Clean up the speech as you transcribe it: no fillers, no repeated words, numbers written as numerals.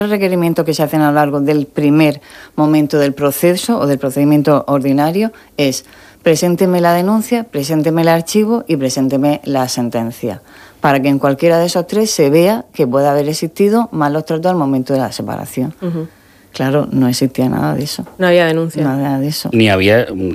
Los requerimientos que se hacen a lo largo del primer momento del proceso o del procedimiento ordinario es: presénteme la denuncia, presénteme el archivo y presénteme la sentencia, para que en cualquiera de esos tres se vea que puede haber existido malos tratos al momento de la separación. Claro, no existía nada de eso. No había denuncia. Nada de eso. Ni había